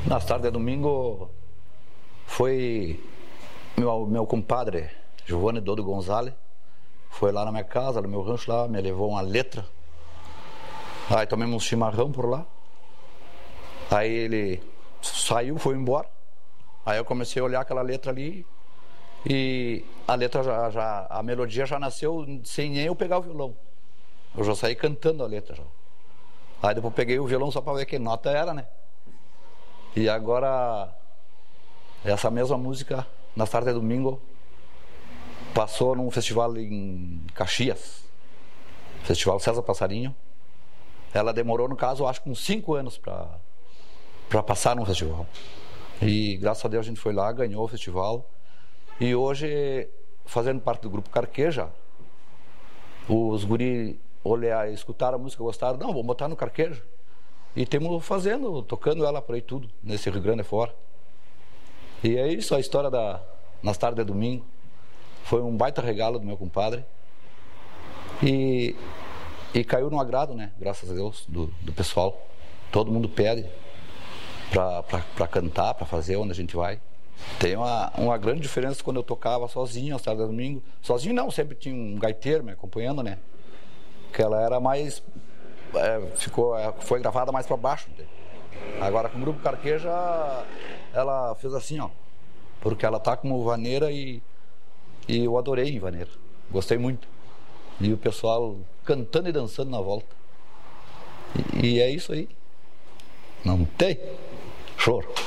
Nas tardes de domingo foi meu compadre Giovanni Dodo Gonzalez, foi lá na minha casa, no meu rancho lá, me levou uma letra. Aí tomamos um chimarrão por lá. Aí ele saiu, foi embora. Aí eu comecei a olhar aquela letra ali e a letra a melodia já nasceu sem nem eu pegar o violão. Eu já saí cantando a letra já. Aí depois peguei o violão só para ver que nota era, né? E agora essa mesma música, nas tardes de domingo, passou num festival em Caxias, Festival César Passarinho. Ela demorou, no caso, acho que uns 5 anos para passar num festival. E graças a Deus a gente foi lá, ganhou o festival. E hoje, fazendo parte do grupo Carqueja, os guri escutaram a música, gostaram. Não, vamos botar no Carqueja. E temos tocando ela por aí tudo, nesse Rio Grande fora. E é isso, a história nas tardes de domingo. Foi um baita regalo do meu compadre. E caiu no agrado, né? Graças a Deus, do pessoal. Todo mundo pede para cantar, para fazer onde a gente vai. Tem uma grande diferença quando eu tocava sozinho às tardes de domingo. Sozinho não, sempre tinha um gaiteiro me acompanhando, né? Que ela era mais... foi gravada mais para baixo. Agora com o grupo Carqueja, ela fez assim, ó. Porque ela tá como vaneira e eu adorei vaneira. Gostei muito. E o pessoal cantando e dançando na volta. E é isso aí. Não tem choro.